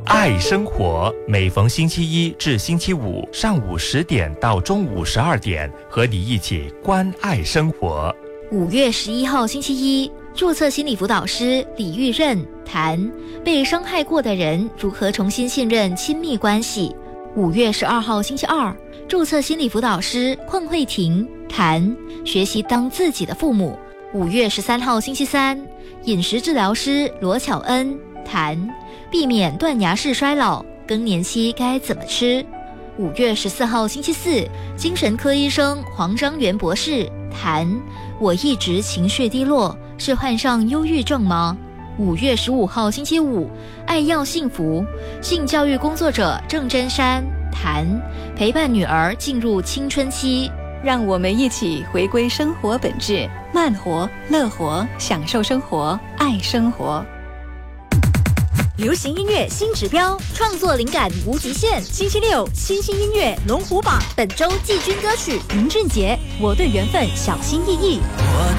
爱生活，每逢星期一至星期五上午10点到中午12点，和你一起关爱生活。 5月11号星期一，注册心理辅导师李玉任谈被伤害过的人如何重新信任亲密关系。5月12号星期二，注册心理辅导师邝慧婷谈学习当自己的父母。5月13号星期三，饮食治疗师罗巧恩谈避免断崖式衰老，更年期该怎么吃。5月14号星期四，精神科医生黄章元博士谈我一直情绪低落，是患上忧郁症吗？5月15号星期五，爱要幸福，性教育工作者郑真山谈陪伴女儿进入青春期。 让我们一起回归生活本质，慢活、乐活，享受生活，爱生活。 流行音乐新指标， 创作灵感无极限。 星期六新兴音乐龙虎榜， 本周季军歌曲林俊杰《我对缘分小心翼翼》。